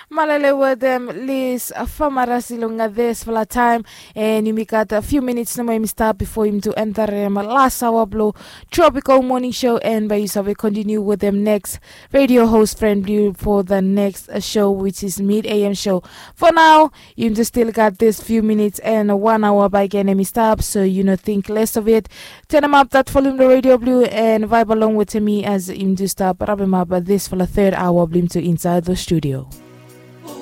Malale with them, Liz, Famara Silunga this for la time, and you make a few minutes no more start before him to enter my last hour blow tropical morning show, and by yourself we continue with them next radio host friendly for the next show, which is mid AM show. For now, you just still got this few minutes and 1 hour by getting me stop, so think less of it. Turn them up that volume the radio blue and vibe along with me as him to stop, wrap him up this for the third hour blim to inside the studio.